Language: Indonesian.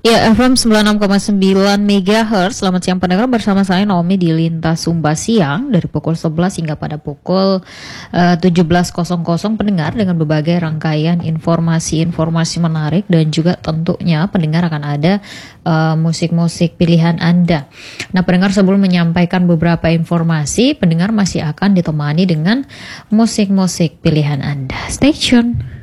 Ya, FM 96,9 MHz. Selamat siang pendengar, bersama saya Naomi di Lintas Sumba Siang dari pukul 11 hingga pada pukul 17.00 pendengar dengan berbagai rangkaian informasi-informasi menarik dan juga tentunya pendengar akan ada musik-musik pilihan Anda. Nah, pendengar, sebelum menyampaikan beberapa informasi, pendengar masih akan ditemani dengan musik-musik pilihan Anda. Stay tune.